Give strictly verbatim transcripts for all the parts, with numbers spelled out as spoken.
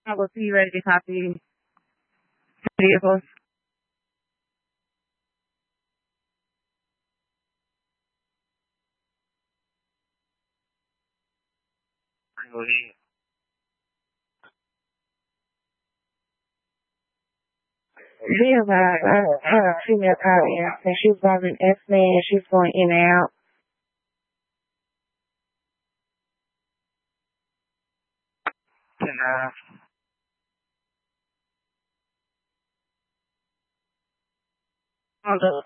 I will see you ready to copy vehicles. Yeah, but I, I, I female car and she was driving S-Man and she was going in and out. And, uh, on the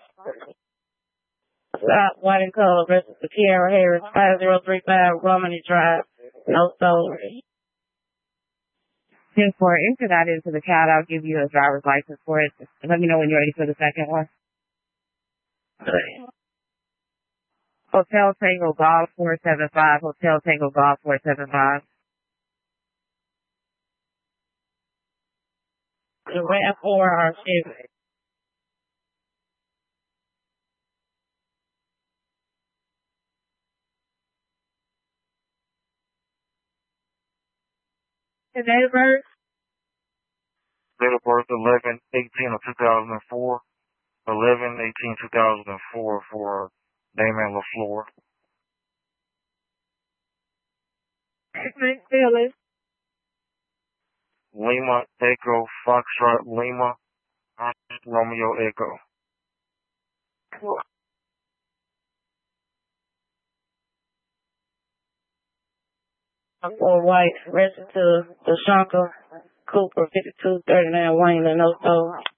uh, white and color versus the Kiara Harris five zero three five Romany Drive, no stolen. And for enter that into the CAD, I'll give you a driver's license for it. Let me know when you're ready for the second one. Hotel Tango Golf four seven five, Hotel Tango Golf four seven five. The RAV four R Chevy. The date of birth? Date of birth eleven eighteen of two thousand four. eleven eighteen two thousand four for Damon LaFleur. Phyllis. Lima Echo Foxtrot Lima Romeo Echo. Cool. Or white, registered to the Shanka Cooper fifty-two thirty-nine Wayne and no